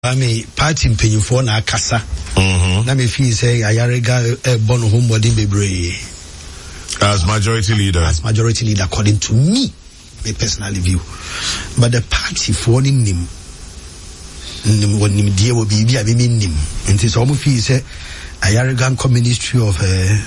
I mean, party mpanyinfo na akasa. Na me feel say Ayariga born home body bebre. As majority leader. As majority leader, according to me, my personal view. But the party for him when him dear will be a nim. And it's almost feel say Ayariga Ministry of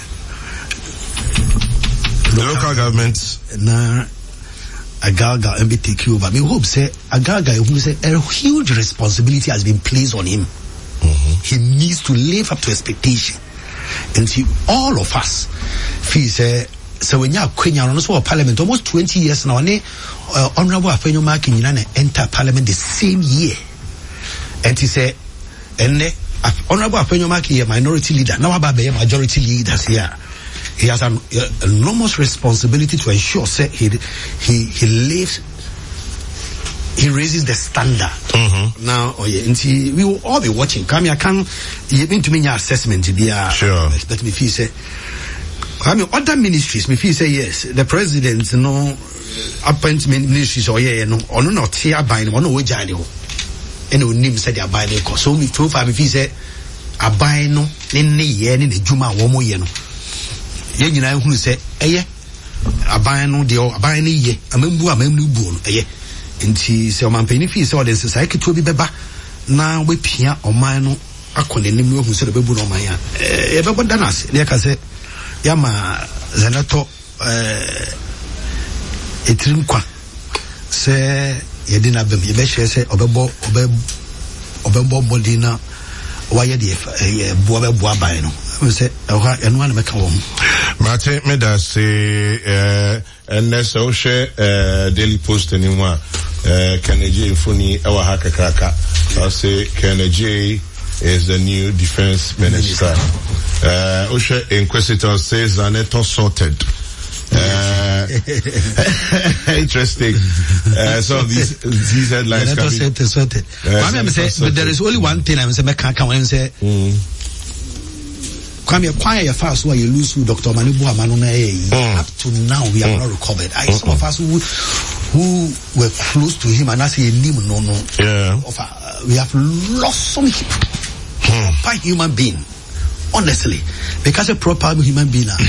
the local government na Agalga and be take over. We hope say Agalga who say a huge responsibility has been placed on him. He needs to live up to expectation. And see, all of us feel say so when you are Kenya on also parliament almost 20 years now, Honorable Afenyo Maki enter parliament the same year. And he say and Honorable Afenyo Maki a minority leader, now about a majority leaders here. He has an enormous responsibility to ensure say he lives, he raises the standard. Now, we will all be watching. Come here, you mean to me your assessment to be sure. Let me feel say, I mean, other ministries, me feel say yes, the president, appointment ministries or or not here by no wajano. And name said they are by the cost. So me too far me feel say a buy no in the Juma womo yeno. Ye nyina hu se eye aban no de aban ne ye amambu bu no eye nti se omanpani fi se ode se keto bi beba na we pia oman no akone nim no hu se bebu no oman ya e bebo danas ne ka se ya ma zanato etrim kwa se ye dina bem ye be hye se obebo body na waye de bo aban no say and one make home Mate meda say and so share Daily Post anymore Kennedy Infuni ewa haka kraka I say Kennedy is the new defense minister. Osha Inquisitor says Zaneto sorted. Interesting. So these headlines can be sorted. But there is only one thing I'm saying. Kwame Kwaya fast where you lose Dr. Manibu Amanuna. Up to now we have not recovered. Some of us who were close to him and I say no. Yeah. We have lost some by human being. Honestly. Because a proper human being na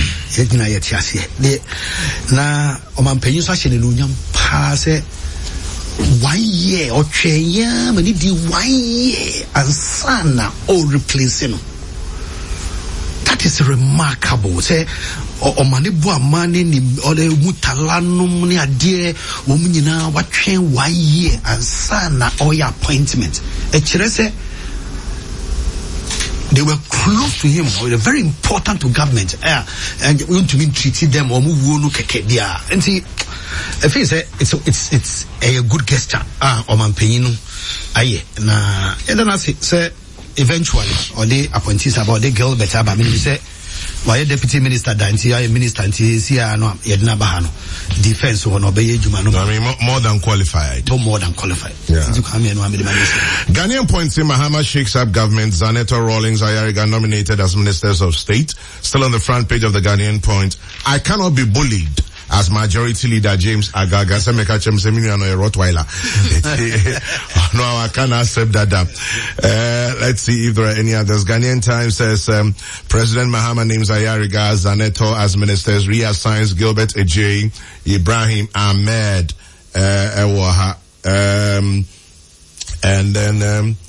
Oman Penusa Shenunium pass 1 year or 3 years, many di 1 year and sana all replacing. That is remarkable. Say, Omanibu Amani ni ole mutalanum ni adie womunina watwen 1 year and sana all your appointment. Say they were close to him. They were very important to government. And we want to be treated them or move keke dia. And see, I feel say it's a good gesture. Oman Peñino. Aye. Na then I say eventually or they appointees about the girl better but me say why deputy minister danti a minister anti sia no yedna bahano defense or no be juma no. I mean more than qualified. More than qualified. Yeah. Ghanaian points in Mahama shakes up government. Zaneto Rawlings Ayariga nominated as ministers of state. Still on the front page of the Ghanaian Point. I cannot be bullied. As majority leader James Agaga Semeka Chemsemini no a Rottweiler. No, I can't accept that. Let's see if there are any others. Ghanaian Times says President Mahama names Ayariga Zaneto as ministers, reassigns Gilbert Ejay, Ibrahim Ahmed Ewaha. And then